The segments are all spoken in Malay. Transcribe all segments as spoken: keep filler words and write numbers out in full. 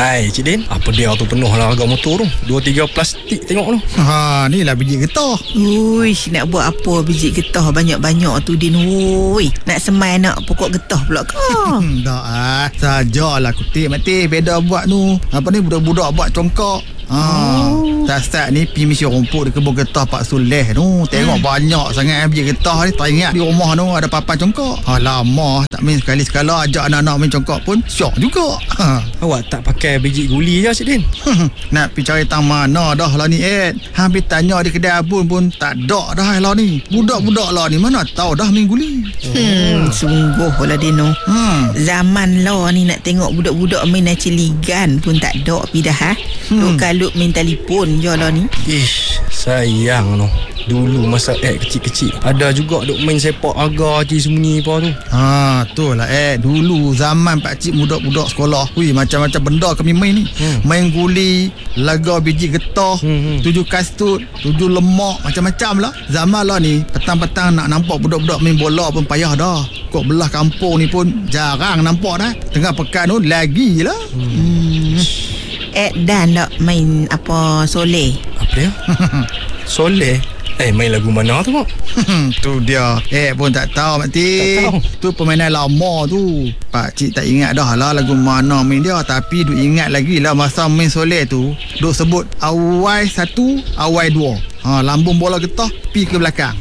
Hai Cik Din, apa dia tu penuh lah harga motor tu. Dua tiga plastik tengok tu. Ha, ni lah biji getah. Uish, nak buat apa biji getah banyak-banyak tu Din? Oi, nak semai anak pokok getah pula ke? Hmm, dah ah, sajalah kutip mati beda buat tu. Apa ni budak-budak buat congkak. Ha, oh. Tak-tak ni pergi misi rumput di kebun getah Pak Soleh tu. Tengok hmm. banyak sangat biji getah ni. Tak ingat di rumah tu ada papan congkak. Ha, lama tak main sekali-sekala ajak anak-anak main congkak pun syok juga. Ha. Awak tak pakai biji guli je Cik Din? Nak pergi cari tang mana dah lah ni Ed. Hampir tanya di kedai abun pun tak ada dah lah ni. Budak-budak lah ni mana tahu dah main guli. Hmm, sungguh lah Dino. Hmm. Zaman lah ni nak tengok budak-budak main aciligan pun tak ada pidah ha. Hmm. Kalau main telefon je lah ni. Ish, sayang tu. Dulu masa Ed kecil-kecil ada juga duk main sepak agar je sembunyi apa tu. Ha, tu lah Ed. Dulu zaman pakcik budak-budak sekolah. Hui, macam-macam benda kami main ni. Hmm. Main guli, laga biji getah, hmm, hmm. tujuh kastut, tujuh lemak, macam-macam lah. Zaman lah ni, petang-petang nak nampak budak-budak main bola pun payah dah. Kok belah kampung ni pun jarang nampak dah. Tengah pekan tu lagi lah. Hmm. Hmm. Ed dan tak main apa Soleh? Apa dia? Soleh? Eh, main lagu mana tu mak? Tu dia. Eh pun tak tahu Mak Tik. Tak tahu. Tu permainan lama tu. Pakcik tak ingat dah lah lagu mana main dia. Tapi duk ingat lagi lah masa main Soleh tu. Duk sebut awai satu, awai dua. Ha, lambung bola getah pi ke belakang.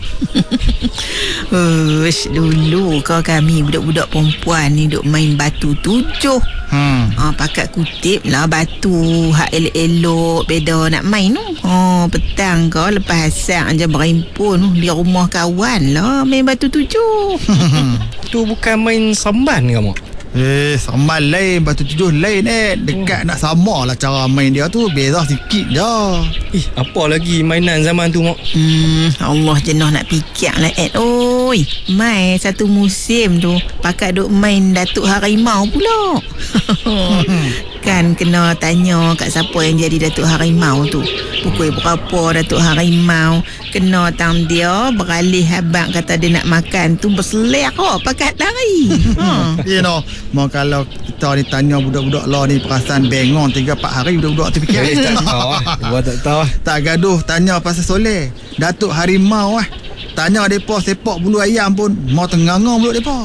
Ush, dulu kau kami budak-budak perempuan ni duk main batu tujuh. Hmm. Ha, pakat kutip lah batu hak elok-elok beda nak main tu. Ha, petang kau lepas asar je berimpun di rumah kawan lah main batu tujuh. Tu bukan main samban ke mak? Eh, samban lain, batu tujuh lain eh. Dekat hmm. nak sama lah cara main dia tu. Beza sikit je. Ih, apa lagi mainan zaman tu mak? Hmm, Allah jenuh nak fikir lah Ed. Oi, main satu musim tu pakat duk main Datuk Harimau pula. Kan kena tanya kat siapa yang jadi Datuk Harimau tu. Pukul berapa Datuk Harimau kena tang dia beralih habang kata dia nak makan tu berselek oh, pakat lari. Ha. You know, mau kalau kita ni tanya budak-budak lah ni perasan bengong tiga empat hari budak-budak tu fikir. Eh, tak tahu lah. Buat tak tahu lah. Tak gaduh tanya pasal Soleh. Datuk Harimau lah. Tanya mereka sepak bulu ayam pun mau tengah-ngah mulut mereka.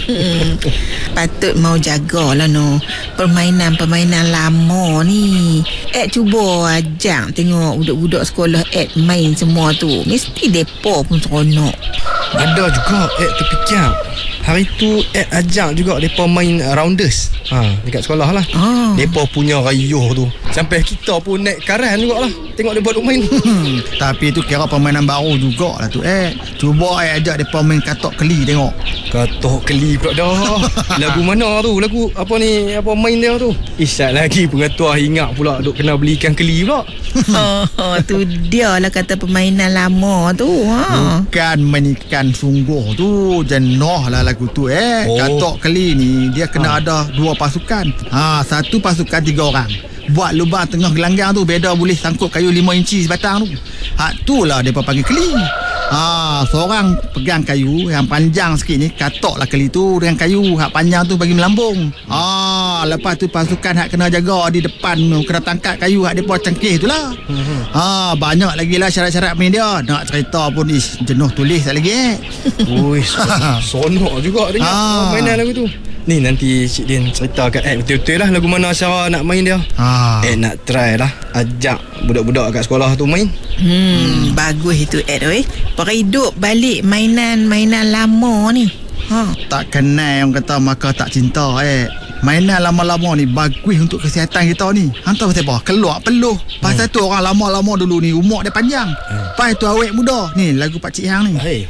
Patut mau jagalah no permainan-permainan lama ni. Ed cuba ajak tengok budak-budak sekolah Ed main semua tu. Mesti depa pun seronok. Ada juga Ed terfikir. Hari tu Ed ajak juga mereka main rounders. Ha, dekat sekolah lah. Ah. Mereka punya rayuh tu. Sampai kita pun naik karan juga lah. Tengok mereka duk main. Tapi tu kira permainan baru jugalah tu Ed. Cuba Ed ajak mereka main katok keli tengok. Katok keli pula dah. Lagu mana tu? Lagu apa ni? Apa main dia tu? Isyak lagi pengatua ingat pula duk kena beli ikan keli pula. Oh, tu dia lah kata permainan lama tu. Ha. Bukan main ikan sungguh tu. Jenuh lah lagu tu eh. Oh. Katok keli ni dia kena ha. ada dua pasukan. Ha, satu pasukan tiga orang. Buat lubang tengah gelanggang tu beda boleh sangkut kayu lima inci sebatang tu. Hak tu lah mereka panggil keli. Ha, seorang pegang kayu yang panjang sikit ni, katoklah keli tu dengan kayu. Hak panjang tu bagi melambung. Ha, lepas tu pasukan hak kena jaga di depan tu, kena tangkap kayu hak depa cengkeh tu lah. Ha, banyak lagi lah syarat-syarat main dia. Nak cerita pun ish, jenuh tulis tak lagi eh. Ui, sonok juga dengar ha. mainan lagu tu. Ni nanti Cik Din cerita kat Ed betul-betul lah lagu mana cara nak main dia. Ha. Ed nak try lah ajak budak-budak kat sekolah tu main. Hmm, hmm. Bagus itu Ed oi. Perhidup balik mainan-mainan lama ni. Ha. Tak kenal yang kata maka tak cinta Ed. Mainan lama-lama ni bagus untuk kesihatan kita ni. Hantar pasal apa? Keluar peluh. Pasal hmm. tu orang lama-lama dulu ni umur dia panjang. Hmm. Lepas tu awet muda. Ni lagu Pakcik Hang ni. Hey.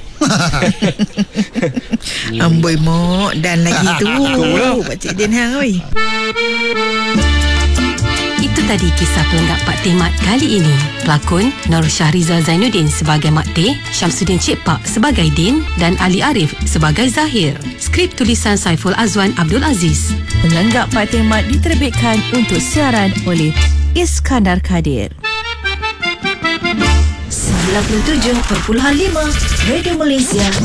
Amboi mak dan lagi tu Pakcik Din Hang oi. Itu tadi kisah pelengkap Pak Teh Mat kali ini. Pelakon Nur Syahrizal Zainuddin sebagai Mak Teh, Syamsuddin Cik Pak sebagai Din dan Ali Arif sebagai Zahir. Skrip tulisan Saiful Azwan Abdul Aziz. Pelengkap Pak Teh Mat diterbitkan untuk siaran oleh Iskandar Kadir. sembilan puluh tujuh perpuluhan lima Radio Malaysia